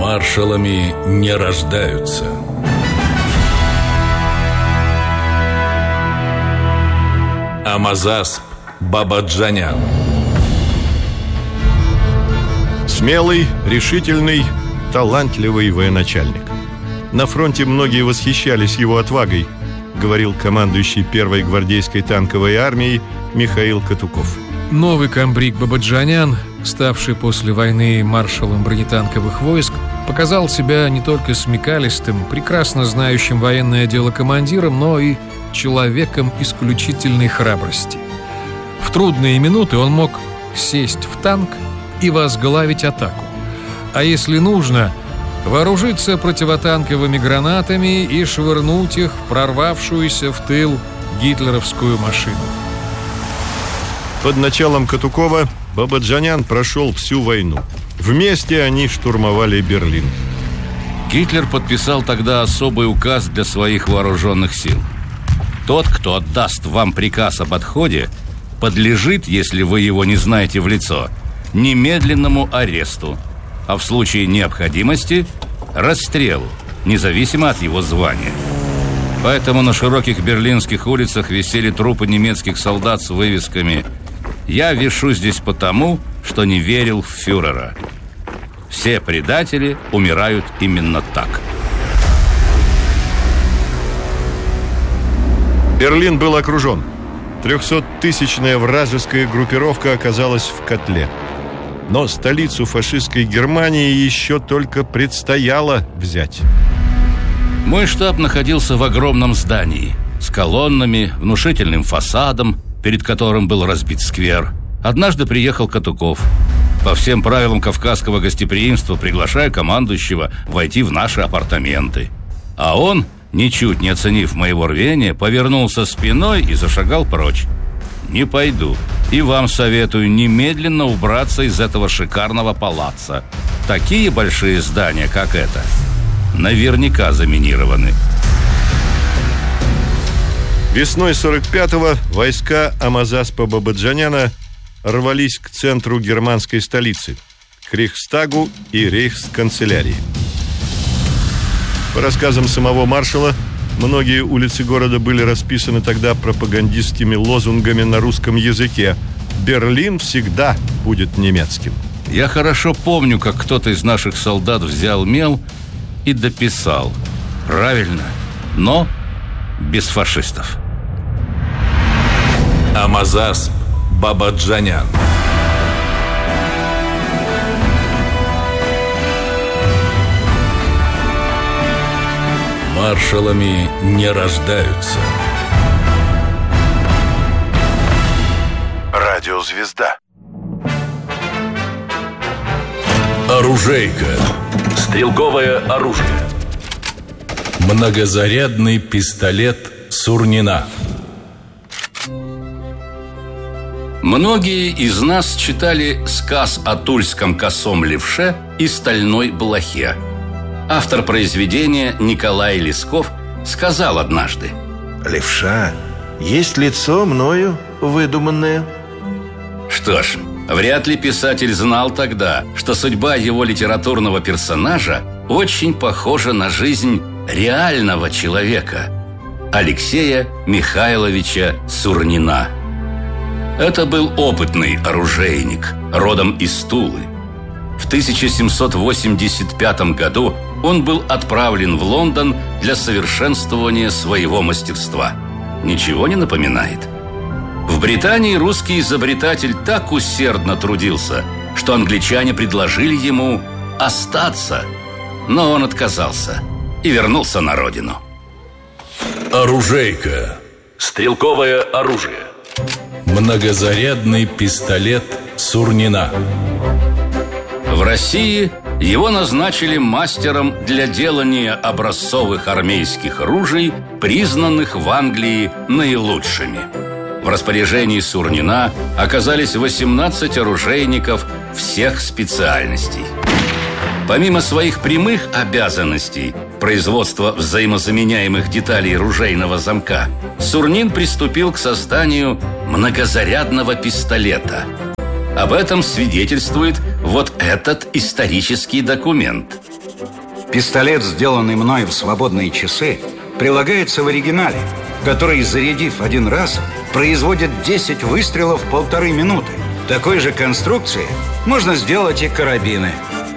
Маршалами не рождаются. Амазасп Бабаджанян. Смелый, решительный, талантливый военачальник. На фронте многие восхищались его отвагой, говорил командующий первой гвардейской танковой армией Михаил Катуков. Новый комбриг Бабаджанян, ставший после войны маршалом бронетанковых войск, показал себя не только смекалистым, прекрасно знающим военное дело командиром, но и человеком исключительной храбрости. В трудные минуты он мог сесть в танк и возглавить атаку. А если нужно, вооружиться противотанковыми гранатами и швырнуть их в прорвавшуюся в тыл гитлеровскую машину. Под началом Катукова Бабаджанян прошел всю войну. Вместе они штурмовали Берлин. Гитлер подписал тогда особый указ для своих вооруженных сил. Тот, кто отдаст вам приказ об отходе, подлежит, если вы его не знаете в лицо, немедленному аресту, а в случае необходимости – расстрелу, независимо от его звания. Поэтому на широких берлинских улицах висели трупы немецких солдат с вывесками «Я вишу здесь потому, что не верил в фюрера». Все предатели умирают именно так. Берлин был окружен. 300-тысячная вражеская группировка оказалась в котле. Но столицу фашистской Германии еще только предстояло взять. Мой штаб находился в огромном здании с колоннами, внушительным фасадом, перед которым был разбит сквер. Однажды приехал Катуков. По всем правилам кавказского гостеприимства приглашая командующего войти в наши апартаменты. А он, ничуть не оценив моего рвения, повернулся спиной и зашагал прочь. Не пойду. И вам советую немедленно убраться из этого шикарного палаца. Такие большие здания, как это, наверняка заминированы. Весной 45-го войска Амазаспа Бабаджаняна рвались к центру германской столицы, к Рейхстагу и рейхсканцелярии. По рассказам самого маршала, многие улицы города были расписаны тогда пропагандистскими лозунгами на русском языке. «Берлин всегда будет немецким». Я хорошо помню, как кто-то из наших солдат взял мел и дописал. Правильно, но без фашистов. Амазасп Бабаджанян. Маршалами не рождаются. Радиозвезда. Оружейка. Стрелковое оружие. Многозарядный пистолет Сурнина. Многие из нас читали сказ о тульском косом левше и стальной блохе. Автор произведения Николай Лесков сказал однажды: Левша, есть лицо мною выдуманное. Что ж, вряд ли писатель знал тогда, что судьба его литературного персонажа очень похожа на жизнь реального человека – Алексея Михайловича Сурнина. Это был опытный оружейник, родом из Тулы. В 1785 году он был отправлен в Лондон для совершенствования своего мастерства. Ничего не напоминает? В Британии русский изобретатель так усердно трудился, что англичане предложили ему остаться, но он отказался и вернулся на родину. Оружейка. Стрелковое оружие. Многозарядный пистолет Сурнина. В России его назначили мастером для делания образцовых армейских ружей, признанных в Англии наилучшими. В распоряжении Сурнина оказались 18 оружейников всех специальностей. Помимо своих прямых обязанностей производства взаимозаменяемых деталей ружейного замка, Сурнин приступил к созданию многозарядного пистолета. Об этом свидетельствует вот этот исторический документ. Пистолет, сделанный мной в свободные часы, прилагается в оригинале, который, зарядив один раз, производит 10 выстрелов в 1,5 минуты. Такой же конструкции можно сделать и карабины.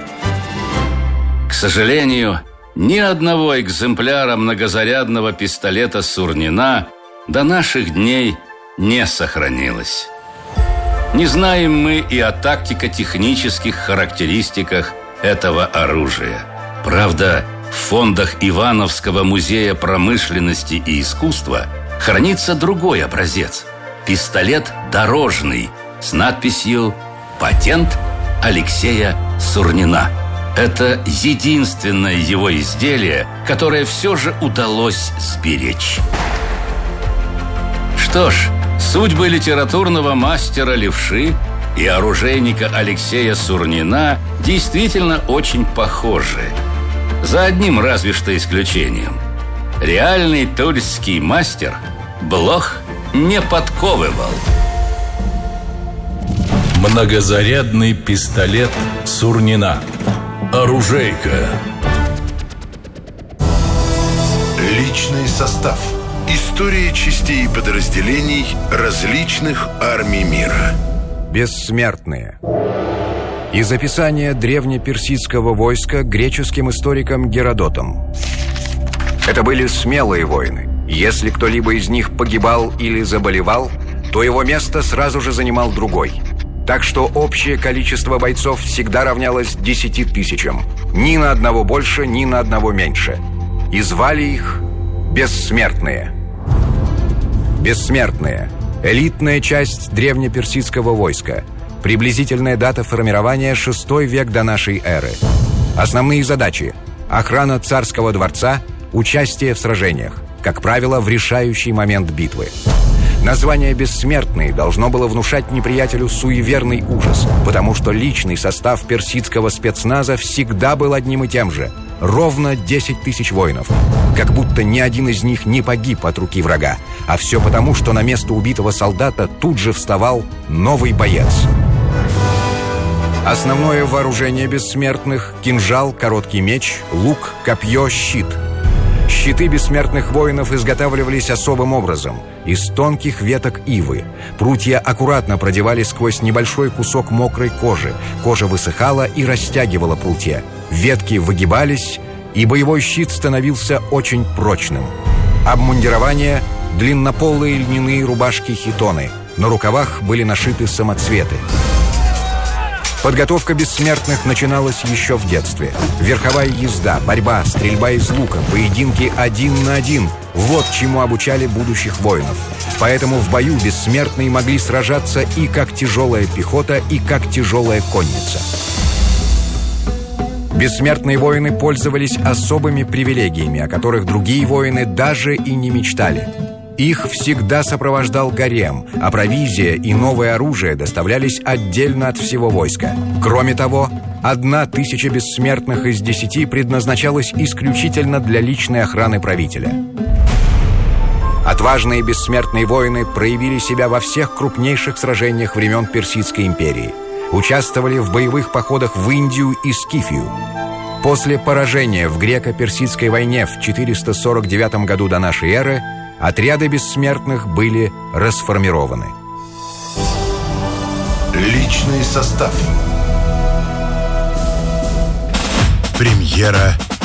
К сожалению, ни одного экземпляра многозарядного пистолета Сурнина до наших дней не сохранилось. Не знаем мы и о тактико-технических характеристиках этого оружия. Правда, в фондах Ивановского музея промышленности и искусства хранится другой образец – пистолет дорожный с надписью «Патент Алексея Сурнина». Это единственное его изделие, которое все же удалось сберечь. Что ж, судьбы литературного мастера Левши и оружейника Алексея Сурнина действительно очень похожи. За одним разве что исключением. Реальный тульский мастер блох не подковывал. Многозарядный пистолет Сурнина. Оружейка. Личный состав. История частей и подразделений различных армий мира. Бессмертные. Из описания древнеперсидского войска греческим историком Геродотом. Это были смелые воины. Если кто-либо из них погибал или заболевал, то его место сразу же занимал другой. Так что общее количество бойцов всегда равнялось 10 тысячам. Ни на одного больше, ни на одного меньше. И звали их Бессмертные. Бессмертные. Элитная часть древнеперсидского войска. Приблизительная дата формирования – 6 век до нашей эры. Основные задачи – охрана царского дворца, участие в сражениях, как правило, в решающий момент битвы. Название «Бессмертные» должно было внушать неприятелю суеверный ужас, потому что личный состав персидского спецназа всегда был одним и тем же – ровно 10 тысяч воинов. Как будто ни один из них не погиб от руки врага, а все потому, что на место убитого солдата тут же вставал новый боец. Основное вооружение бессмертных – кинжал, короткий меч, лук, копье, щит. Щиты бессмертных воинов изготавливались особым образом – из тонких веток ивы. Прутья аккуратно продевали сквозь небольшой кусок мокрой кожи. Кожа высыхала и растягивала прутья. Ветки выгибались, и боевой щит становился очень прочным. Обмундирование – длиннополые льняные рубашки-хитоны. На рукавах были нашиты самоцветы. Подготовка бессмертных начиналась еще в детстве. Верховая езда, борьба, стрельба из лука, поединки 1 на 1 – вот чему обучали будущих воинов. Поэтому в бою бессмертные могли сражаться и как тяжелая пехота, и как тяжелая конница. Бессмертные воины пользовались особыми привилегиями, о которых другие воины даже и не мечтали. Их всегда сопровождал гарем, а провизия и новое оружие доставлялись отдельно от всего войска. Кроме того, 1000 бессмертных из 10 предназначалась исключительно для личной охраны правителя. Отважные бессмертные воины проявили себя во всех крупнейших сражениях времен Персидской империи. Участвовали в боевых походах в Индию и Скифию. После поражения в греко-персидской войне в 449 году до нашей эры отряды бессмертных были расформированы. Личный состав. Премьера